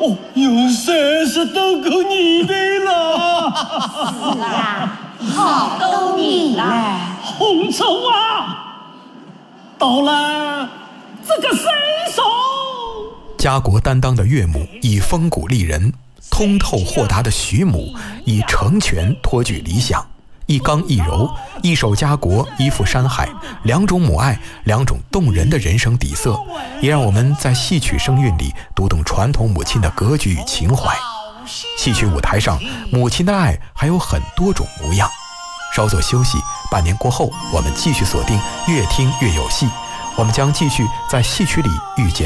哦，有30多个你的了。 是啊，好多你了。 红虫啊，到了这个谁手？ 家国担当的岳母以风骨丽人，通透豁达的徐母以成全托举理想。一刚一柔，一手家国，一副山海，两种母爱，两种动人的人生底色，也让我们在戏曲声韵里读懂传统母亲的格局与情怀。戏曲舞台上，母亲的爱还有很多种模样。稍作休息，半年过后，我们继续锁定越听越有戏。我们将继续在戏曲里遇见